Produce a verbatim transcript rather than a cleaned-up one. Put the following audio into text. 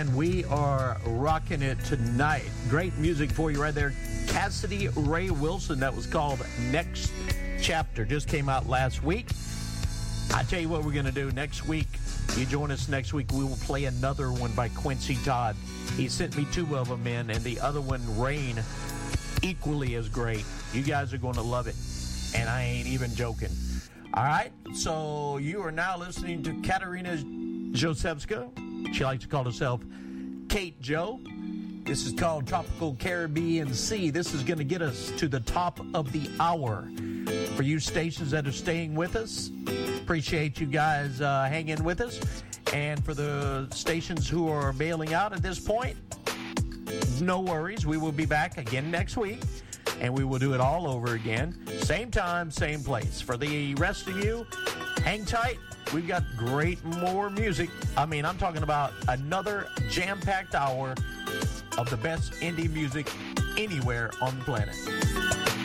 man. We are rocking it tonight. Great music for you right there. Cassidy Ray Wilson. That was called Next Chapter. Just came out last week. I tell you what we're going to do next week. You join us next week. We will play another one by Quincy Todd. He sent me two of them in, and the other one, Rain, equally as great. You guys are going to love it, and I ain't even joking. All right, so you are now listening to Katerina Josevska. She likes to call herself Kate Joe. This is called Tropical Caribbean Sea. This is going to get us to the top of the hour. For you stations that are staying with us, appreciate you guys uh, hanging with us. And for the stations who are bailing out at this point, no worries. We will be back again next week, and we will do it all over again. Same time, same place. For the rest of you, hang tight. We've got great more music. I mean, I'm talking about another jam-packed hour of the best indie music anywhere on the planet.